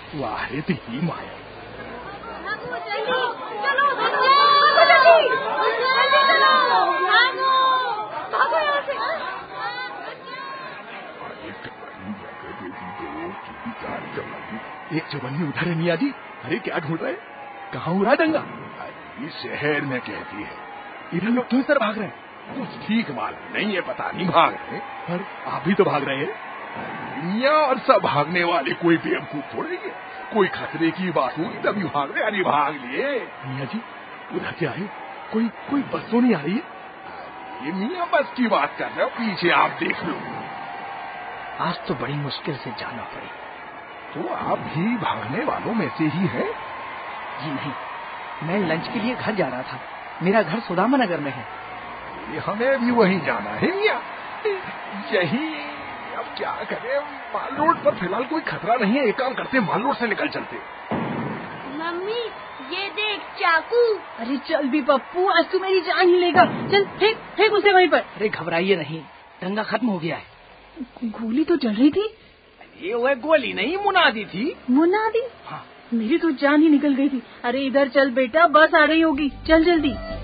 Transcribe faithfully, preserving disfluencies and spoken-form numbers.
वाह रे तेरी माया। एक चवन्नी उधर है मिया जी। अरे क्या ढूंढ रहे? कहाँ उड़ा दंगा? ये शहर में कहती है। इधर लोग क्यों सर भाग रहे हैं? कुछ ठीक मालूम नहीं है, पता नहीं भाग रहे। पर आप भी तो भाग रहे हैं। मियाँ और सब भागने वाले कोई बेवकूफ थोड़े हैं। कोई खतरे की बात हुई तभी भाग रहे, अरे भाग लिए। मिया जी उधर से आए, कोई कोई बस तो नहीं आ रही है? ये मियाँ बस की बात कर रहे हो, पीछे आप देख लो। आज तो बड़ी मुश्किल से जाना पड़ी। तो आप भी भागने वालों में से ही हैं? जी नहीं, मैं लंच के लिए घर जा रहा था। मेरा घर सुदामा नगर में है। ये हमें भी वहीं जाना है मियाँ। यही अब क्या करें, माल रोड पर फिलहाल कोई खतरा नहीं है। एक काम करते, माल रोड से निकल चलते। मम्मी ये देख चाकू। अरे चल भी पप्पू, आज तू मेरी जान ही लेगा। चल फेंक फेंक उसे वहीं पर। अरे घबराइए नहीं, दंगा खत्म हो गया है। गोली तो चल रही थी। ये वह गोली नहीं, मुनादी थी। मुनादी? हाँ। मेरी तो जान ही निकल गई थी। अरे इधर चल बेटा, बस आ रही होगी, चल जल्दी।